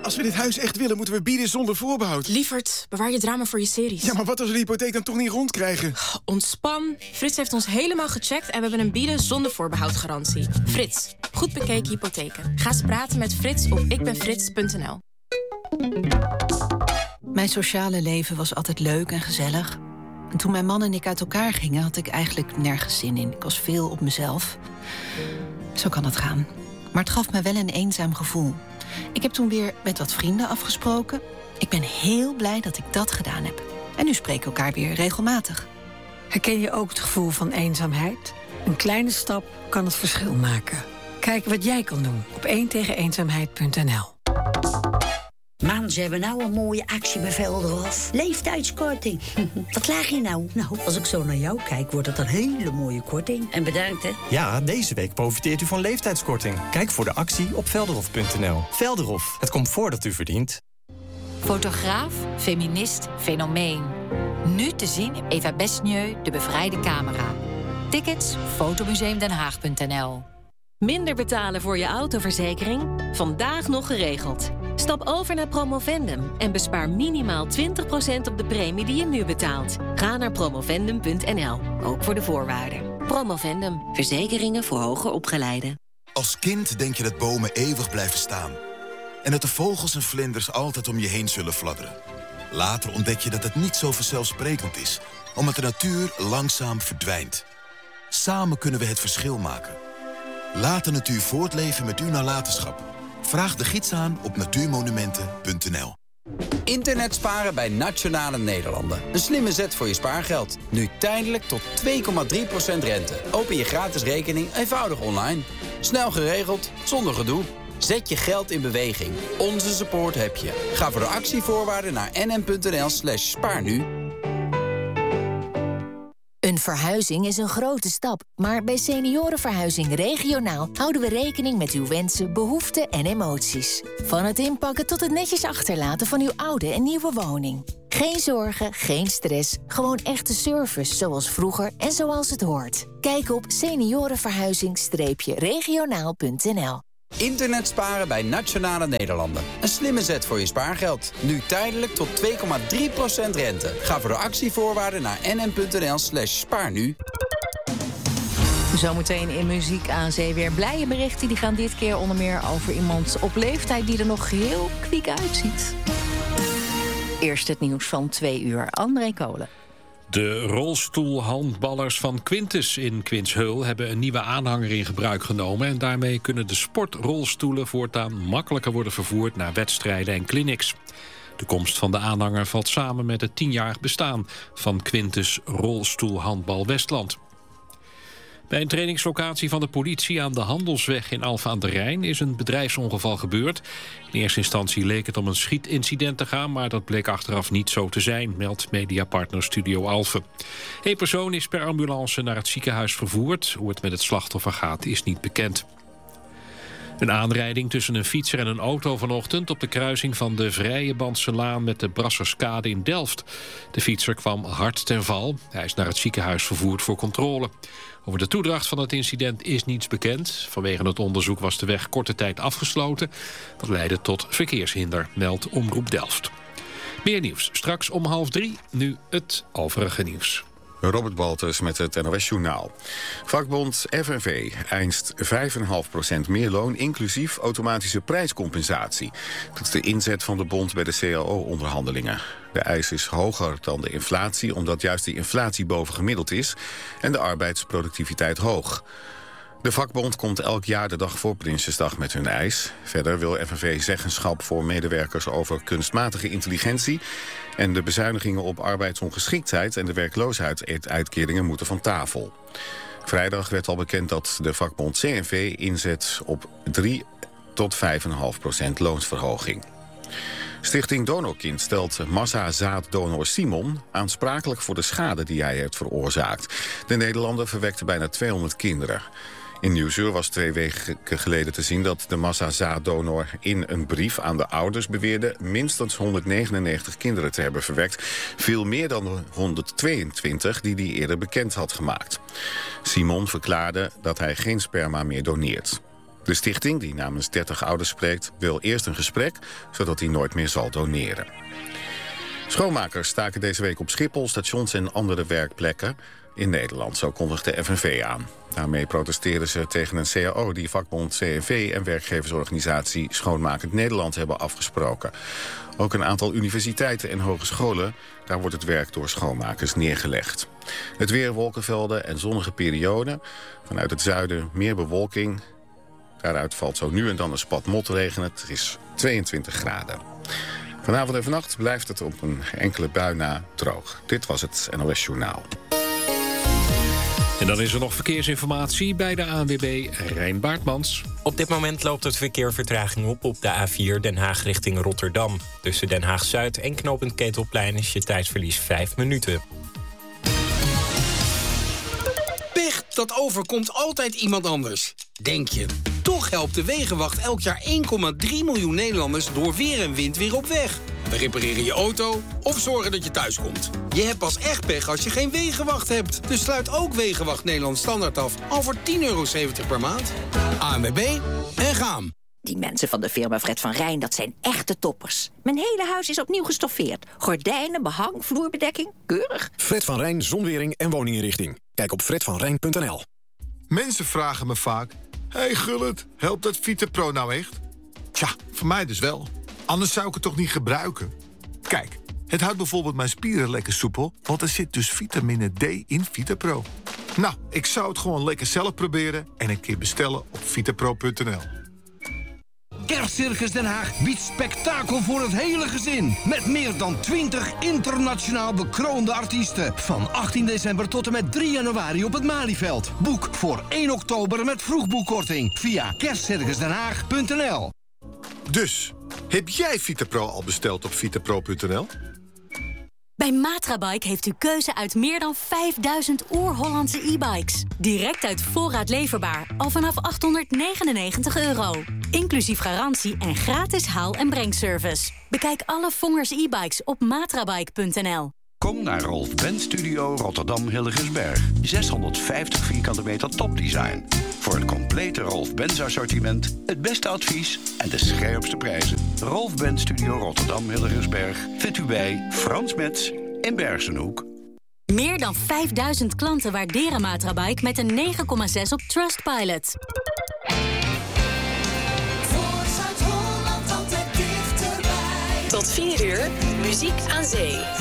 Als we dit huis echt willen, moeten we bieden zonder voorbehoud. Lievert, bewaar je drama voor je series. Ja, maar wat als we de hypotheek dan toch niet rondkrijgen? Ontspan. Frits heeft ons helemaal gecheckt en we hebben een bieden zonder voorbehoud garantie. Frits, goed bekeken hypotheken. Ga eens praten met Frits op ikbenfrits.nl. Mijn sociale leven was altijd leuk en gezellig. En toen mijn man en ik uit elkaar gingen, had ik eigenlijk nergens zin in. Ik was veel op mezelf. Zo kan het gaan. Maar het gaf me wel een eenzaam gevoel. Ik heb toen weer met wat vrienden afgesproken. Ik ben heel blij dat ik dat gedaan heb. En nu spreken we elkaar weer regelmatig. Herken je ook het gevoel van eenzaamheid? Een kleine stap kan het verschil maken. Kijk wat jij kan doen op 1tegeneenzaamheid.nl. Man, ze hebben nou een mooie actie bij Velderhof. Leeftijdskorting. Wat laag je nou? Nou, als ik zo naar jou kijk, wordt het een hele mooie korting. En bedankt, hè? Ja, deze week profiteert u van leeftijdskorting. Kijk voor de actie op velderhof.nl. Velderhof, het comfort dat u verdient. Fotograaf, feminist, fenomeen. Nu te zien Eva Besnieu, de bevrijde camera. Tickets, fotomuseumdenhaag.nl. Minder betalen voor je autoverzekering? Vandaag nog geregeld. Stap over naar Promovendum en bespaar minimaal 20% op de premie die je nu betaalt. Ga naar promovendum.nl, ook voor de voorwaarden. Promovendum, verzekeringen voor hoger opgeleiden. Als kind denk je dat bomen eeuwig blijven staan. En dat de vogels en vlinders altijd om je heen zullen fladderen. Later ontdek je dat het niet zo vanzelfsprekend is, omdat de natuur langzaam verdwijnt. Samen kunnen we het verschil maken. Laat de natuur voortleven met uw nalatenschap. Vraag de gids aan op natuurmonumenten.nl. Internet sparen bij Nationale Nederlanden. Een slimme zet voor je spaargeld. Nu tijdelijk tot 2,3% rente. Open je gratis rekening eenvoudig online. Snel geregeld, zonder gedoe. Zet je geld in beweging. Onze support heb je. Ga voor de actievoorwaarden naar nm.nl/spaarnu. Een verhuizing is een grote stap, maar bij Seniorenverhuizing Regionaal houden we rekening met uw wensen, behoeften en emoties. Van het inpakken tot het netjes achterlaten van uw oude en nieuwe woning. Geen zorgen, geen stress, gewoon echte service zoals vroeger en zoals het hoort. Kijk op seniorenverhuizing-regionaal.nl. Internet sparen bij Nationale Nederlanden. Een slimme zet voor je spaargeld. Nu tijdelijk tot 2,3% rente. Ga voor de actievoorwaarden naar nm.nl/spaarnu. Zometeen in Muziek aan Zee weer blije berichten. Die gaan dit keer onder meer over iemand op leeftijd die er nog heel kwiek uitziet. Eerst het nieuws van 2 uur. André Kolen. De rolstoelhandballers van Quintus in Quintsheul hebben een nieuwe aanhanger in gebruik genomen. En daarmee kunnen de sportrolstoelen voortaan makkelijker worden vervoerd naar wedstrijden en clinics. De komst van de aanhanger valt samen met het 10-jarig bestaan van Quintus Rolstoelhandbal Westland. Bij een trainingslocatie van de politie aan de Handelsweg in Alphen aan de Rijn is een bedrijfsongeval gebeurd. In eerste instantie leek het om een schietincident te gaan, maar dat bleek achteraf niet zo te zijn, meldt mediapartner Studio Alphen. 1 persoon is per ambulance naar het ziekenhuis vervoerd. Hoe het met het slachtoffer gaat is niet bekend. Een aanrijding tussen een fietser en een auto vanochtend op de kruising van de Vrijenbandselaan met de Brasserskade in Delft. De fietser kwam hard ten val. Hij is naar het ziekenhuis vervoerd voor controle. Over de toedracht van het incident is niets bekend. Vanwege het onderzoek was de weg korte tijd afgesloten. Dat leidde tot verkeershinder, meldt Omroep Delft. Meer nieuws straks om 2:30. Nu het overige nieuws. Robert Baltus met het NOS-journaal. Vakbond FNV eist 5,5% meer loon, inclusief automatische prijscompensatie. Dat is de inzet van de bond bij de CAO-onderhandelingen. De eis is hoger dan de inflatie, omdat juist de inflatie bovengemiddeld is en de arbeidsproductiviteit hoog. De vakbond komt elk jaar de dag voor Prinsjesdag met hun eis. Verder wil FNV zeggenschap voor medewerkers over kunstmatige intelligentie. En de bezuinigingen op arbeidsongeschiktheid en de werkloosheidsuitkeringen moeten van tafel. Vrijdag werd al bekend dat de vakbond CNV inzet op 3 tot 5,5% loonsverhoging. Stichting Donorkind stelt massazaaddonor Simon aansprakelijk voor de schade die hij heeft veroorzaakt. De Nederlander verwekte bijna 200 kinderen. In Nieuwsuur was 2 weken geleden te zien dat de massazaaddonor in een brief aan de ouders beweerde minstens 199 kinderen te hebben verwekt. Veel meer dan de 122 die hij eerder bekend had gemaakt. Simon verklaarde dat hij geen sperma meer doneert. De stichting, die namens 30 ouders spreekt, wil eerst een gesprek, zodat hij nooit meer zal doneren. Schoonmakers staken deze week op Schiphol, stations en andere werkplekken in Nederland. Zo kondigt de FNV aan. Daarmee protesteren ze tegen een CAO die vakbond CNV en werkgeversorganisatie Schoonmakend Nederland hebben afgesproken. Ook een aantal universiteiten en hogescholen, daar wordt het werk door schoonmakers neergelegd. Het weer, wolkenvelden en zonnige perioden. Vanuit het zuiden meer bewolking. Daaruit valt zo nu en dan een spat motregen. Het is 22 graden. Vanavond en vannacht blijft het op een enkele bui na droog. Dit was het NOS Journaal. En dan is er nog verkeersinformatie bij de ANWB Rijn Baartmans. Op dit moment loopt het verkeer vertraging op de A4 Den Haag richting Rotterdam. Tussen Den Haag-Zuid en knooppunt Ketelplein is je tijdverlies 5 minuten. Pech, dat overkomt altijd iemand anders. Denk je. Toch helpt de Wegenwacht elk jaar 1,3 miljoen Nederlanders door weer en wind weer op weg. We repareren je auto of zorgen dat je thuis komt. Je hebt pas echt pech als je geen Wegenwacht hebt. Dus sluit ook Wegenwacht Nederland Standaard af al voor €10,70 per maand. ANWB en gaan. Die mensen van de firma Fred van Rijn, dat zijn echte toppers. Mijn hele huis is opnieuw gestoffeerd. Gordijnen, behang, vloerbedekking, keurig. Fred van Rijn Zonwering en woninginrichting. Kijk op fredvanrijn.nl. Mensen vragen me vaak: hey Gullit, helpt dat VitaPro nou echt? Tja, voor mij dus wel. Anders zou ik het toch niet gebruiken? Kijk, het houdt bijvoorbeeld mijn spieren lekker soepel, want er zit dus vitamine D in VitaPro. Nou, ik zou het gewoon lekker zelf proberen en een keer bestellen op vitapro.nl. Kerstcircus Den Haag biedt spektakel voor het hele gezin. Met meer dan 20 internationaal bekroonde artiesten. Van 18 december tot en met 3 januari op het Malieveld. Boek voor 1 oktober met vroegboekkorting via kerstcircusdenhaag.nl. Dus, heb jij VitaPro al besteld op vitapro.nl? Bij Matrabike heeft u keuze uit meer dan 5000 oer-Hollandse e-bikes. Direct uit voorraad leverbaar, al vanaf €899. Inclusief garantie en gratis haal- en brengservice. Bekijk alle Vongers e-bikes op matrabike.nl. Kom naar Rolf Benz Studio Rotterdam Hillegersberg. 650 vierkante meter topdesign. Voor het complete Rolf Benz assortiment, het beste advies en de scherpste prijzen. Rolf Benz Studio Rotterdam Hillegersberg vindt u bij Frans Metz in Bergsenhoek. Meer dan 5000 klanten waarderen Matrabike met een 9,6 op Trustpilot. Voor Zuid-Holland altijd dichterbij. Tot 4 uur, muziek aan zee.